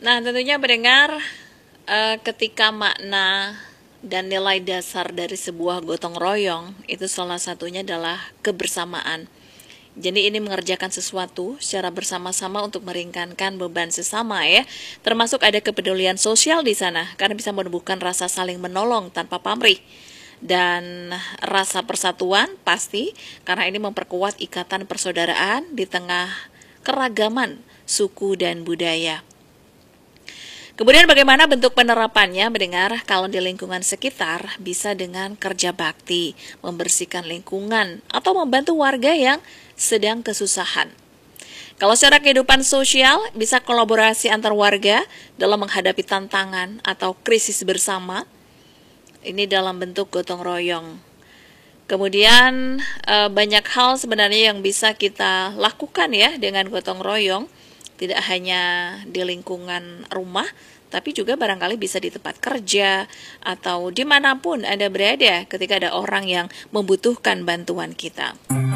Nah, tentunya mendengar ketika makna dan nilai dasar dari sebuah gotong royong itu salah satunya adalah kebersamaan. Jadi ini mengerjakan sesuatu secara bersama-sama untuk meringankan beban sesama ya. Termasuk ada kepedulian sosial di sana karena bisa menumbuhkan rasa saling menolong tanpa pamrih. Dan rasa persatuan pasti karena ini memperkuat ikatan persaudaraan di tengah keragaman suku dan budaya. Kemudian bagaimana bentuk penerapannya mendengar kalau di lingkungan sekitar bisa dengan kerja bakti, membersihkan lingkungan, atau membantu warga yang sedang kesusahan. Kalau secara kehidupan sosial bisa kolaborasi antar warga dalam menghadapi tantangan atau krisis bersama, ini dalam bentuk gotong royong. Kemudian banyak hal sebenarnya yang bisa kita lakukan ya dengan gotong royong. Tidak hanya di lingkungan rumah, tapi juga barangkali bisa di tempat kerja atau dimanapun Anda berada ketika ada orang yang membutuhkan bantuan kita.